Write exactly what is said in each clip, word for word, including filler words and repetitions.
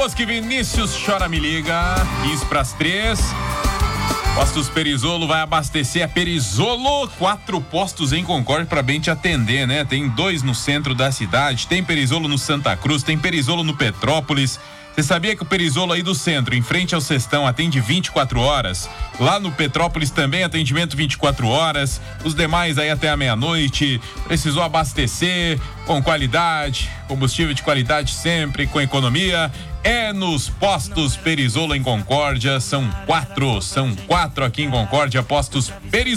Bosque Vinícius, chora, me liga. quinze para as três. Postos Perizolo vai abastecer a Perizolo. Quatro postos em Concórdia para bem te atender, né? Tem dois no centro da cidade. Tem Perizolo no Santa Cruz, tem Perizolo no Petrópolis. Você sabia que o Perizolo aí do centro, em frente ao Cestão, atende vinte e quatro horas? Lá no Petrópolis também atendimento vinte e quatro horas. Os demais aí até a meia-noite. Precisou abastecer com qualidade, combustível de qualidade sempre, com economia. É nos postos Perizolo em Concórdia. São quatro, são quatro aqui em Concórdia, postos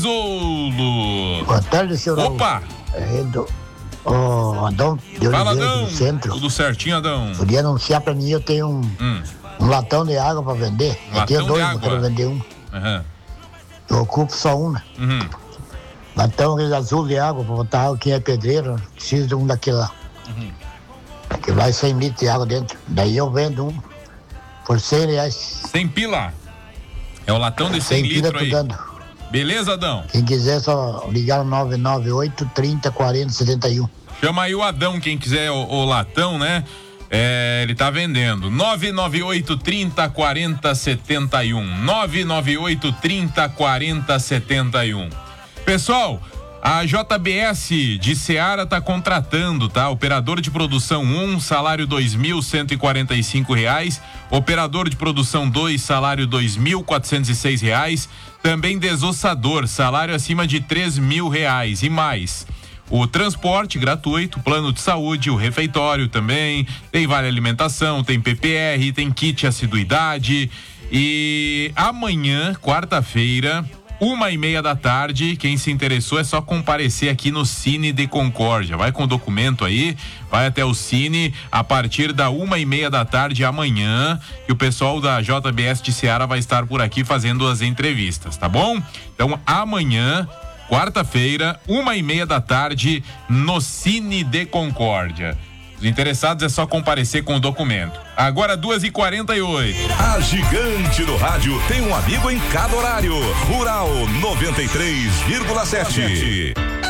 Perizolo. Boa tarde, senhor. Opa! É do... Ô, Adão, de Fala, Oliveira, Adão. do centro. Tudo certinho, Adão. Podia anunciar pra mim, eu tenho um, Hum. um latão de água pra vender. Um eu tenho latão dois, de eu água? quero vender um. Uhum. Eu ocupo só um, né? Uhum. Latão aquele azul de água pra botar água, quem é pedreiro, precisa de um daquele lá. Uhum. Que vai cem litros de água dentro. Daí eu vendo um por cem reais. Sem pila. É o latão de cem Sem pila litros aí. tô dando. Beleza, Adão? Quem quiser só ligar no nove nove oito, trinta, quarenta, setenta e um. Chama aí o Adão, quem quiser o, o latão, né? É, ele tá vendendo. nove nove oito, trinta, quarenta, setenta e um. nove nove oito, trinta, quarenta, setenta e um. Pessoal, a J B S de Ceará tá contratando, tá? Operador de produção um, salário dois mil cento e quarenta e cinco reais. Operador de produção dois, salário dois mil quatrocentos e seis reais. Também desossador, salário acima de três mil reais e mais. O transporte gratuito, plano de saúde, o refeitório também, tem vale alimentação, tem P P R, tem kit assiduidade. E amanhã, quarta-feira, uma e meia da tarde, quem se interessou é só comparecer aqui no Cine de Concórdia. Vai com o documento aí, vai até o Cine a partir da uma e meia da tarde amanhã, que o pessoal da J B S de Ceará vai estar por aqui fazendo as entrevistas, tá bom? Então amanhã, quarta-feira, uma e meia da tarde, no Cine de Concórdia. Os interessados é só comparecer com o documento. Agora duas e quarenta e oito. A gigante do rádio tem um amigo em cada horário. Rural noventa e três vírgula sete.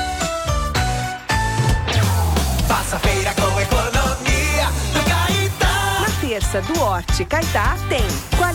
Faça feira com economia do Caetá. Na terça do Horti Caetá tem qualidade.